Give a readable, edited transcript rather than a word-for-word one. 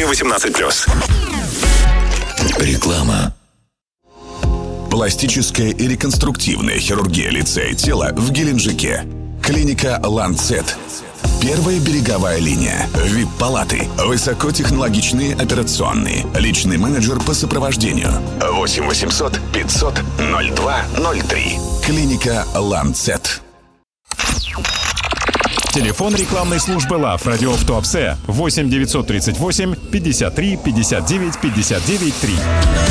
18+. Реклама. Пластическая и реконструктивная хирургия лица и тела в Геленджике. Клиника «Ланцет». Первая береговая линия. ВИП-палаты. Высокотехнологичные операционные. Личный менеджер по сопровождению. 8 800 500 02 03. Клиника «Ланцет». Телефон рекламной службы ЛАВ «Радиоф Туапсе» 8 938 53 59 59 3.